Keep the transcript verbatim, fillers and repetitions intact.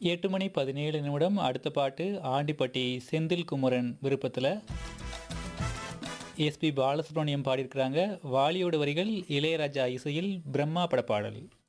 எட்டு மணி பதினேழு நிமிடம். அடுத்த பாட்டு ஆண்டிப்பட்டி செந்தில் குமரன் விருப்பத்தில் எஸ்பி பாலசுப்ரமணியம் பாடியிருக்கிறாங்க. வாலியோட வரிகள், இளையராஜா இசையில் பிரம்மா பட பாடல்.